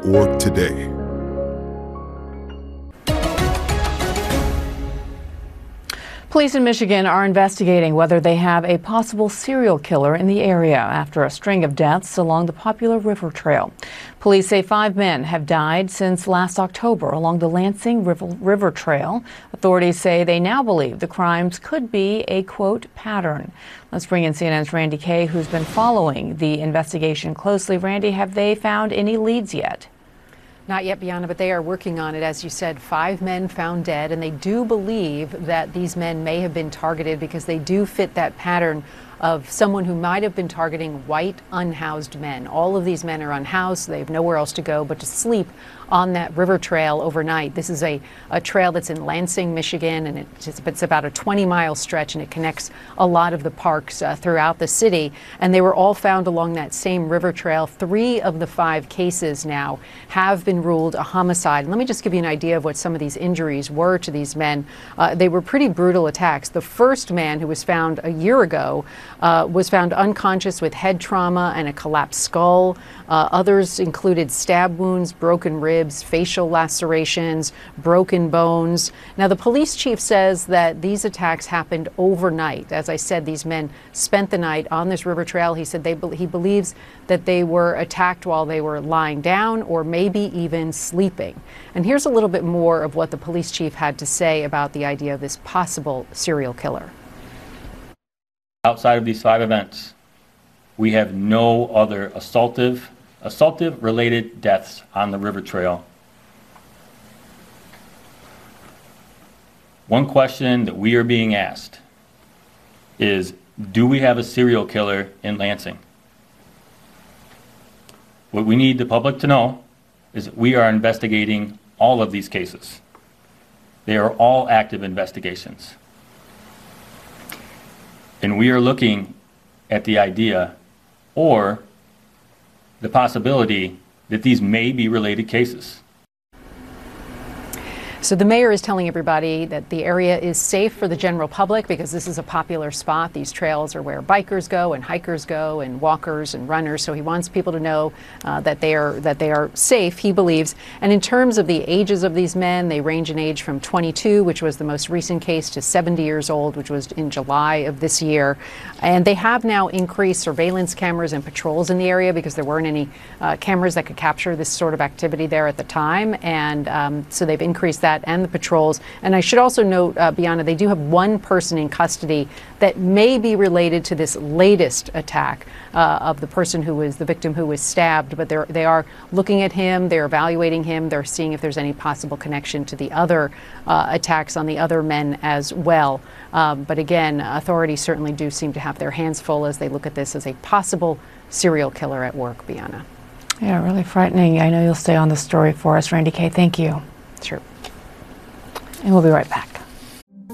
www.ccpg.org today. Police in Michigan are investigating whether they have a possible serial killer in the area after a string of deaths along the popular river trail. Police say 5 men have died since last October along the Lansing River Trail. Authorities say they now believe the crimes could be a, quote, pattern. Let's bring in CNN's Randy Kay, who's been following the investigation closely. Randy, have they found any leads yet? Not yet, Bianna, but they are working on it. As you said, 5 men found dead, and they do believe that these men may have been targeted because they do fit that pattern of someone who might have been targeting white, unhoused men. All of these men are unhoused. They have nowhere else to go but to sleep on that river trail overnight. This is a trail that's in Lansing, Michigan, and it's about a 20-mile stretch, and it connects a lot of the parks throughout the city. And they were all found along that same river trail. 3 of the 5 cases now have been ruled a homicide. And let me just give you an idea of what some of these injuries were to these men. They were pretty brutal attacks. The first man, who was found a year ago, was found unconscious with head trauma and a collapsed skull. Others included stab wounds, broken ribs, facial lacerations, broken bones. Now, the police chief says that these attacks happened overnight. As I said, these men spent the night on this river trail. He said he believes that they were attacked while they were lying down or maybe even sleeping. And here's a little bit more of what the police chief had to say about the idea of this possible serial killer. Outside of these 5 events, we have no other assaultive-related deaths on the river trail. One question that we are being asked is, do we have a serial killer in Lansing? What we need the public to know is that we are investigating all of these cases. They are all active investigations. And we are looking at the idea or the possibility that these may be related cases. So the mayor is telling everybody that the area is safe for the general public because this is a popular spot. These trails are where bikers go and hikers go and walkers and runners. So he wants people to know that they are safe, he believes. And in terms of the ages of these men, they range in age from 22, which was the most recent case, to 70 years old, which was in July of this year. And they have now increased surveillance cameras and patrols in the area because there weren't any cameras that could capture this sort of activity there at the time. And so they've increased that and the patrols. And I should also note, Bianna, they do have 1 person in custody that may be related to this latest attack of the person who was the victim who was stabbed. But they are looking at him, they're evaluating him, they're seeing if there's any possible connection to the other attacks on the other men as well. But again, authorities certainly do seem to have their hands full as they look at this as a possible serial killer at work, Bianna. Yeah, really frightening. I know you'll stay on the story for us. Randy Kay, thank you. Sure. And we'll be right back.